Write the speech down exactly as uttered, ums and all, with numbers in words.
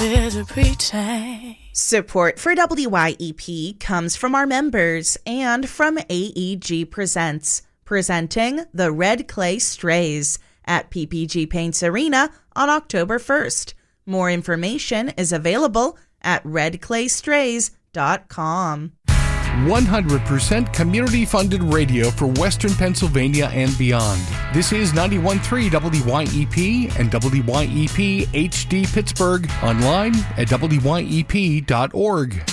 bit of pretense. Support for W Y E P comes from our members and from A E G Presents, presenting the Red Clay Strays at P P G Paints Arena on October first. More information is available at red clay strays dot com. one hundred percent community-funded radio for Western Pennsylvania and beyond. This is ninety-one point three W Y E P and W Y E P H D Pittsburgh, online at W Y E P dot org.